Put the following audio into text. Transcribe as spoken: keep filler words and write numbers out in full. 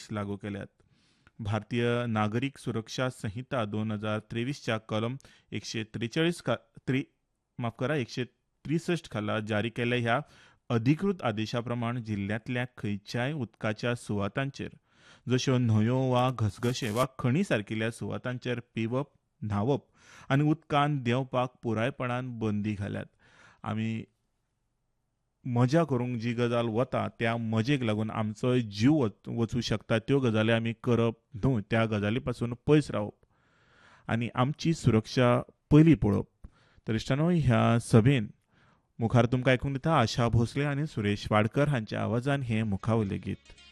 लागू केल्यात. भारतीय नागरिक सुरक्षा संहिता दोन हजार तेवीसच्या कलम एकशे त्रेचाळीस का त्रे माफ करा एकशे त्रेसष्ट खाला जारी केल्या ह्या अधिकृत आदेशाप्रमाण जिल्ह्यातल्या खंयच्याय उदकाच्या सुवातांचेर जश्यो न्हंयो वा घसघशे वा खणी सारकिल्ल्या सुवातांचेर पिवप न्हावप आनी उदकान देंवपाक पुरायपणान बंदी घाल्यात. आमी मजा करूंक जी गजाल वता त्या मजेक लागून आमचो जीव वच वचूं शकता त्यो गजाली आमी करप न्हू. त्या गजाली पासून पयस रावप आनी आमची सुरक्षा पयलीं पळोवप. तर इश्टानो, ह्या सभेन मुखार तुमकां आयकूंक दिता आशा भोसले आनी सुरेश वाडकर हांच्या आवाजान हें मुखावलें गीत.